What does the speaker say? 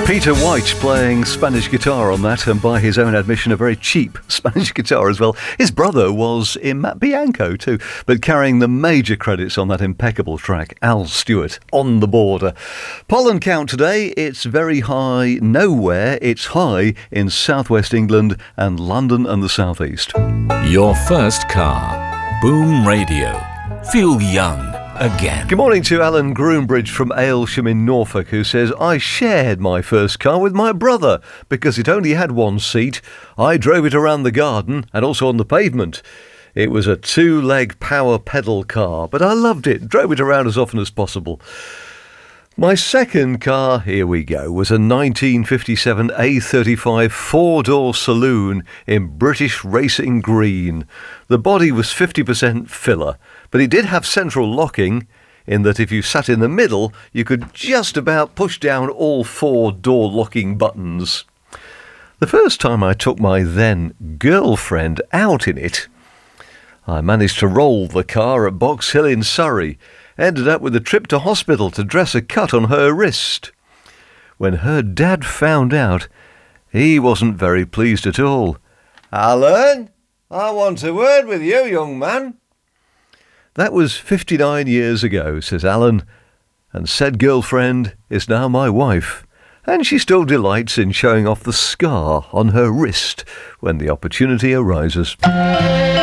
Peter White playing Spanish guitar on that, and by his own admission, a very cheap Spanish guitar as well. His brother was in Matt Bianco too, but carrying the major credits on that impeccable track, Al Stewart, On the Border. Pollen count today, it's very high nowhere. It's high in southwest England and London and the southeast. Your first car. Boom Radio. Feel young again. Good morning to Alan Groombridge from Aylsham in Norfolk, who says, I shared my first car with my brother because it only had one seat. I drove it around the garden and also on the pavement. It was a two-leg power pedal car, but I loved it, drove it around as often as possible. My second car, here we go, was a 1957 A35 four-door saloon in British Racing Green. The body was 50% filler, but it did have central locking in that if you sat in the middle, you could just about push down all four door locking buttons. The first time I took my then girlfriend out in it, I managed to roll the car at Box Hill in Surrey. Ended up with a trip to hospital to dress a cut on her wrist. When her dad found out, he wasn't very pleased at all. Alan, I want a word with you, young man. That was 59 years ago, says Alan, and said girlfriend is now my wife, and she still delights in showing off the scar on her wrist when the opportunity arises.